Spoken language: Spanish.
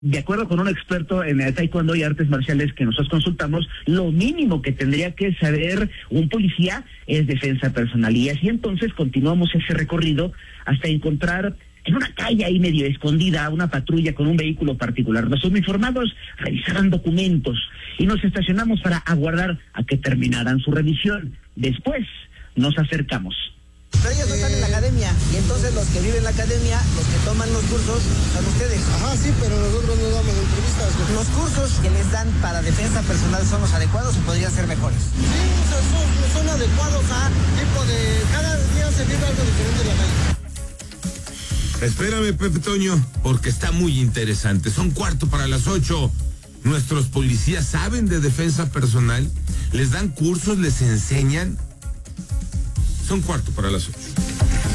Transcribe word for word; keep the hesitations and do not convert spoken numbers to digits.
De acuerdo con un experto en el taekwondo y artes marciales que nosotros consultamos, lo mínimo que tendría que saber un policía es defensa personal. Y así entonces continuamos ese recorrido hasta encontrar en una calle ahí medio escondida una patrulla con un vehículo particular. Los uniformados revisaban documentos y nos estacionamos para aguardar a que terminaran su revisión. Después nos acercamos. Pero ellos no están en la academia, y entonces los que viven en la academia, los que toman los cursos, son ustedes. Ajá, sí, pero nosotros no damos entrevistas. ¿Los cursos que les dan para defensa personal son los adecuados o podrían ser mejores? Sí, son, son, son adecuados a tipo de... Cada día se vive algo diferente en la calle. Espérame, Pepe Toño, porque está muy interesante. Son cuarto para las ocho. ¿Nuestros policías saben de defensa personal? ¿Les dan cursos? ¿Les enseñan? Son cuarto para las ocho.